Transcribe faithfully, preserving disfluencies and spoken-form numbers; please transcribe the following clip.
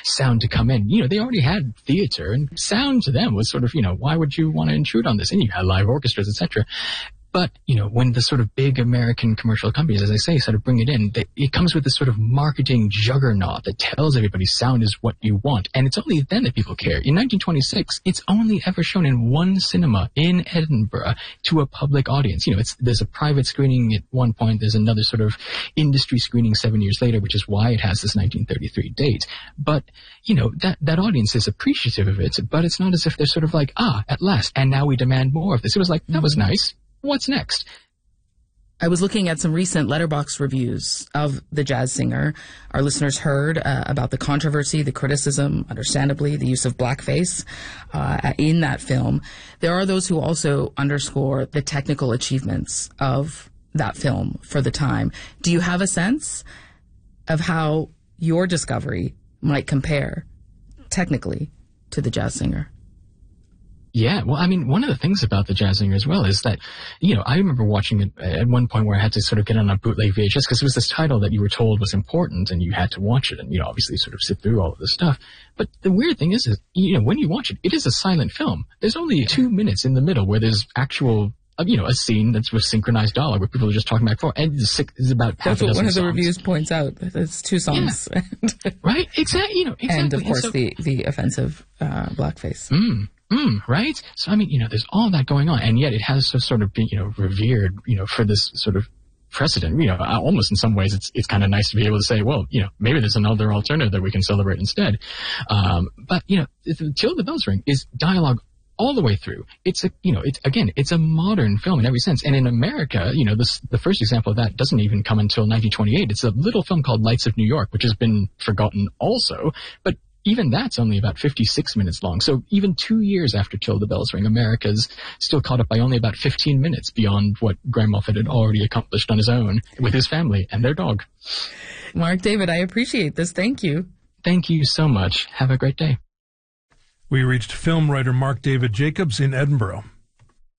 sound to come in. You know, they already had theater, and sound to them was sort of, you know, why would you want to intrude on this? And you had live orchestras, et cetera. But, you know, when the sort of big American commercial companies, as I say, sort of bring it in, they, it comes with this sort of marketing juggernaut that tells everybody sound is what you want. And it's only then that people care. In nineteen twenty-six, it's only ever shown in one cinema in Edinburgh to a public audience. You know, it's, there's a private screening at one point. There's another sort of industry screening seven years later, which is why it has this nineteen thirty-three date. But, you know, that, that audience is appreciative of it, but it's not as if they're sort of like, ah, at last, and now we demand more of this. It was like, that was nice. What's next? I was looking at some recent Letterboxd reviews of The Jazz Singer. Our listeners heard uh, about the controversy, the criticism, understandably, the use of blackface uh, in that film. There are those who also underscore the technical achievements of that film for the time. Do you have a sense of how your discovery might compare technically to The Jazz Singer? Yeah, well, I mean, one of the things about The Jazz Singer as well is that, you know, I remember watching it at one point where I had to sort of get on a bootleg V H S because it was this title that you were told was important and you had to watch it and, you know, obviously sort of sit through all of this stuff. But the weird thing is, is, you know, when you watch it, it is a silent film. There's only two minutes in the middle where there's actual, uh, you know, a scene that's with synchronized dialogue where people are just talking back and forth. And it's, it's about half That's a what dozen one of the songs. reviews points out. It's two songs. Yeah. Right? Exactly. You know, exactly. And, of course, and so, the, the offensive uh, blackface. Mm. Mm, right? So, I mean, you know, there's all that going on, and yet it has to sort of be, you know, revered, you know, for this sort of precedent. You know, almost in some ways it's it's kind of nice to be able to say, well, you know, maybe there's another alternative that we can celebrate instead. Um, but, you know, Till the Bells Ring is dialogue all the way through. It's a, you know, it's, again, it's a modern film in every sense. And in America, you know, this, the first example of that doesn't even come until nineteen twenty-eight. It's a little film called Lights of New York, which has been forgotten also, but even that's only about fifty-six minutes long. So even two years after Till the Bells Ring, America's still caught up by only about fifteen minutes beyond what Graham Moffat had already accomplished on his own with his family and their dog. Mark David, I appreciate this. Thank you. Thank you so much. Have a great day. We reached film writer Mark David Jacobs in Edinburgh.